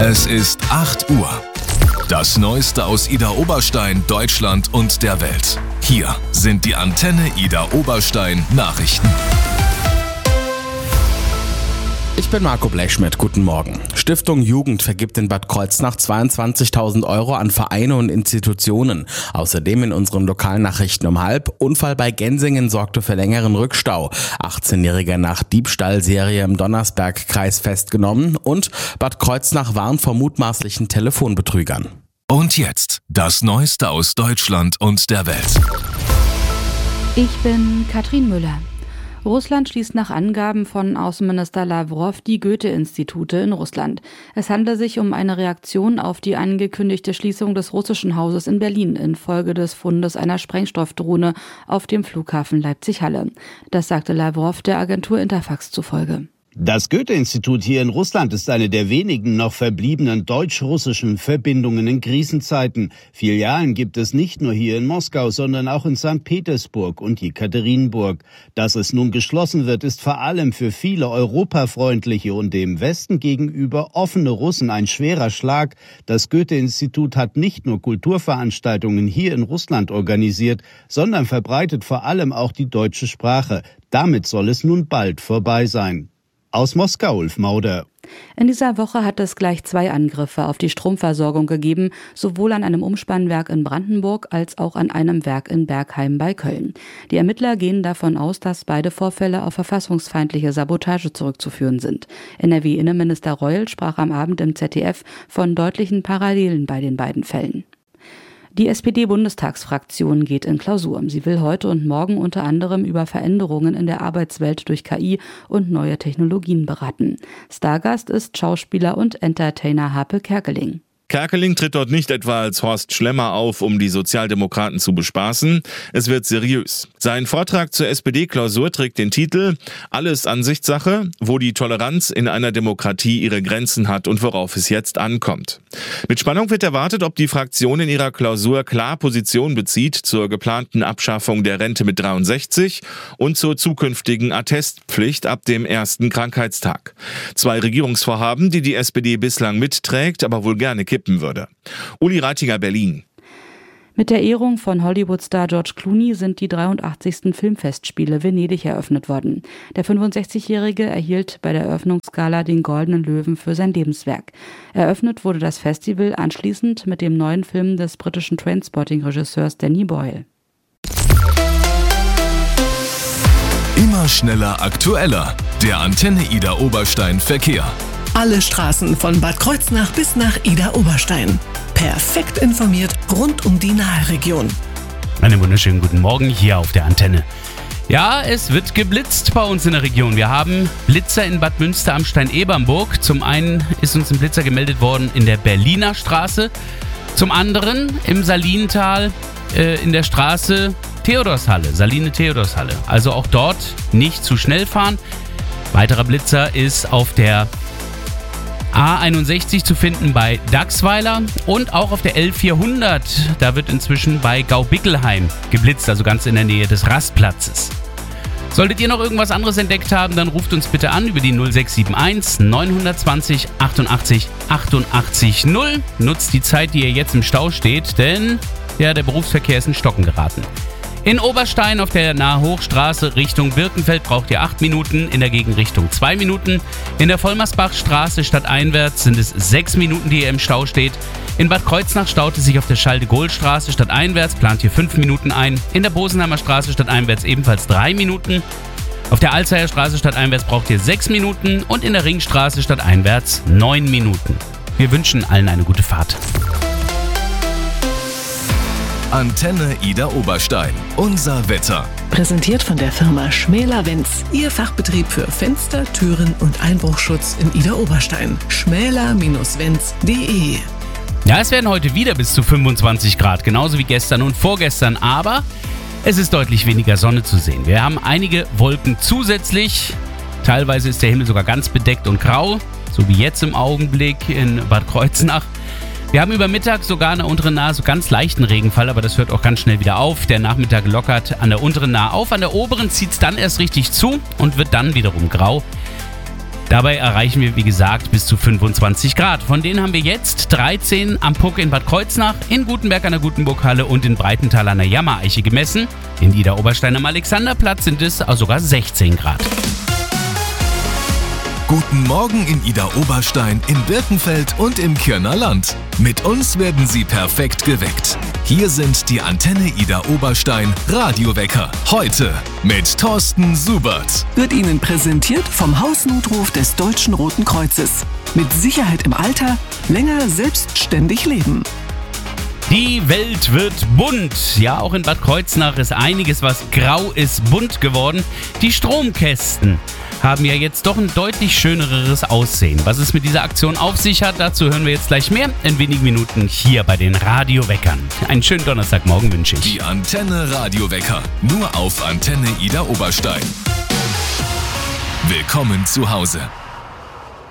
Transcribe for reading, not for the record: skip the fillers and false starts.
Es ist 8 Uhr. Das Neueste aus Idar Oberstein, Deutschland und der Welt. Hier sind die Antenne Idar Oberstein Nachrichten. Ich bin Marco Blechschmidt, guten Morgen. Stiftung Jugend vergibt in Bad Kreuznach 22.000 Euro an Vereine und Institutionen. Außerdem in unseren lokalen Nachrichten um 12:30. Unfall bei Gensingen sorgte für längeren Rückstau. 18-Jähriger nach Diebstahlserie im Donnersbergkreis festgenommen. Und Bad Kreuznach warnt vor mutmaßlichen Telefonbetrügern. Und jetzt das Neueste aus Deutschland und der Welt. Ich bin Katrin Müller. Russland schließt nach Angaben von Außenminister Lavrov die Goethe-Institute in Russland. Es handelt sich um eine Reaktion auf die angekündigte Schließung des russischen Hauses in Berlin infolge des Fundes einer Sprengstoffdrohne auf dem Flughafen Leipzig-Halle. Das sagte Lavrov der Agentur Interfax zufolge. Das Goethe-Institut hier in Russland ist eine der wenigen noch verbliebenen deutsch-russischen Verbindungen in Krisenzeiten. Filialen gibt es nicht nur hier in Moskau, sondern auch in St. Petersburg und Jekaterinburg. Dass es nun geschlossen wird, ist vor allem für viele europafreundliche und dem Westen gegenüber offene Russen ein schwerer Schlag. Das Goethe-Institut hat nicht nur Kulturveranstaltungen hier in Russland organisiert, sondern verbreitet vor allem auch die deutsche Sprache. Damit soll es nun bald vorbei sein. Aus Moskau, Ulf Mauder. In dieser Woche hat es gleich 2 Angriffe auf die Stromversorgung gegeben, sowohl an einem Umspannwerk in Brandenburg als auch an einem Werk in Bergheim bei Köln. Die Ermittler gehen davon aus, dass beide Vorfälle auf verfassungsfeindliche Sabotage zurückzuführen sind. NRW-Innenminister Reul sprach am Abend im ZDF von deutlichen Parallelen bei den beiden Fällen. Die SPD-Bundestagsfraktion geht in Klausur. Sie will heute und morgen unter anderem über Veränderungen in der Arbeitswelt durch KI und neue Technologien beraten. Stargast ist Schauspieler und Entertainer Harpe Kerkeling. Kerkeling tritt dort nicht etwa als Horst Schlemmer auf, um die Sozialdemokraten zu bespaßen. Es wird seriös. Sein Vortrag zur SPD-Klausur trägt den Titel »Alles Ansichtssache, wo die Toleranz in einer Demokratie ihre Grenzen hat und worauf es jetzt ankommt«. Mit Spannung wird erwartet, ob die Fraktion in ihrer Klausur klar Position bezieht zur geplanten Abschaffung der Rente mit 63 und zur zukünftigen Attestpflicht ab dem ersten Krankheitstag. 2 Regierungsvorhaben, die die SPD bislang mitträgt, aber wohl gerne kippen würde. Uli Reitinger, Berlin. Mit der Ehrung von Hollywood-Star George Clooney sind die 83. Filmfestspiele Venedig eröffnet worden. Der 65-Jährige erhielt bei der Eröffnungsgala den Goldenen Löwen für sein Lebenswerk. Eröffnet wurde das Festival anschließend mit dem neuen Film des britischen Trainspotting-Regisseurs Danny Boyle. Immer schneller, aktueller. Der Antenne Idar Oberstein Verkehr. Alle Straßen von Bad Kreuznach bis nach Idar Oberstein. Perfekt informiert rund um die Nahregion. Einen wunderschönen guten Morgen hier auf der Antenne. Ja, es wird geblitzt bei uns in der Region. Wir haben Blitzer in Bad Münster am Stein-Ebernburg. Zum einen ist uns ein Blitzer gemeldet worden in der Berliner Straße. Zum anderen im Salinental in der Straße Theodorshalle, Saline-Theodorshalle. Also auch dort nicht zu schnell fahren. Weiterer Blitzer ist auf der A61 zu finden bei Dachsweiler und auch auf der L400. Da wird inzwischen bei Gaubickelheim geblitzt, also ganz in der Nähe des Rastplatzes. Solltet ihr noch irgendwas anderes entdeckt haben, dann ruft uns bitte an über die 0671 920 88 88 0. Nutzt die Zeit, die ihr jetzt im Stau steht, denn ja, der Berufsverkehr ist in Stocken geraten. In Oberstein auf der Nahhochstraße Richtung Birkenfeld braucht ihr 8 Minuten, in der Gegenrichtung 2 Minuten. In der Vollmersbachstraße stadteinwärts sind es 6 Minuten, die ihr im Stau steht. In Bad Kreuznach staut es sich auf der Charles-de-Gaulle-Straße stadteinwärts, plant ihr 5 Minuten ein. In der Bosenheimer Straße stadteinwärts ebenfalls 3 Minuten. Auf der Alzheimer Straße stadteinwärts braucht ihr 6 Minuten und in der Ringstraße stadteinwärts 9 Minuten. Wir wünschen allen eine gute Fahrt. Antenne Idar Oberstein. Unser Wetter. Präsentiert von der Firma Schmäler-Wenz. Ihr Fachbetrieb für Fenster, Türen und Einbruchschutz in Idar Oberstein. schmäler-wenz.de. Ja, es werden heute wieder bis zu 25 Grad, genauso wie gestern und vorgestern, aber es ist deutlich weniger Sonne zu sehen. Wir haben einige Wolken zusätzlich. Teilweise ist der Himmel sogar ganz bedeckt und grau, so wie jetzt im Augenblick in Bad Kreuznach. Wir haben über Mittag sogar an der unteren Nahe so ganz leichten Regenfall, aber das hört auch ganz schnell wieder auf. Der Nachmittag lockert an der unteren Nahe auf, an der oberen zieht es dann erst richtig zu und wird dann wiederum grau. Dabei erreichen wir, wie gesagt, bis zu 25 Grad. Von denen haben wir jetzt 13 am Puck in Bad Kreuznach, in Gutenberg an der Gutenburghalle und in Breitenthal an der Jammereiche gemessen. In Idar-Oberstein am Alexanderplatz sind es sogar 16 Grad. Guten Morgen in Idar-Oberstein, in Birkenfeld und im Kirner Land. Mit uns werden Sie perfekt geweckt. Hier sind die Antenne Idar-Oberstein Radiowecker. Heute mit Thorsten Subert. Wird Ihnen präsentiert vom Hausnotruf des Deutschen Roten Kreuzes. Mit Sicherheit im Alter, länger selbstständig leben. Die Welt wird bunt. Ja, auch in Bad Kreuznach ist einiges, was grau ist, bunt geworden. Die Stromkästen haben ja jetzt doch ein deutlich schöneres Aussehen. Was es mit dieser Aktion auf sich hat, dazu hören wir jetzt gleich mehr in wenigen Minuten hier bei den Radioweckern. Einen schönen Donnerstagmorgen wünsche ich. Die Antenne Radiowecker, nur auf Antenne Idar-Oberstein. Willkommen zu Hause.